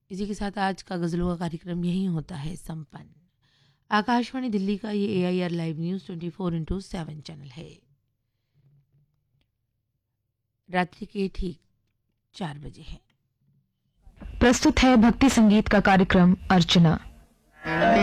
इसी के साथ आज का गज़लों का कार्यक्रम यहीं होता है संपन्न। आकाशवाणी दिल्ली का ये AIR लाइव न्यूज़ 24/7 चैनल है। रात्रि के ठीक 4 बजे है। प्रस्तुत है भक्ति संगीत का कार्यक्रम अर्चना।